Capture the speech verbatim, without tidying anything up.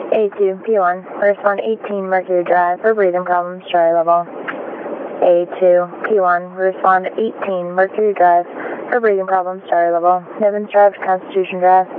A two, P one, respond eighteen Mercury Drive for breathing problems, Charlie level. A two, P one, respond eighteen Mercury Drive for breathing problems, Charlie level. Nivens Drive to Constitution Drive.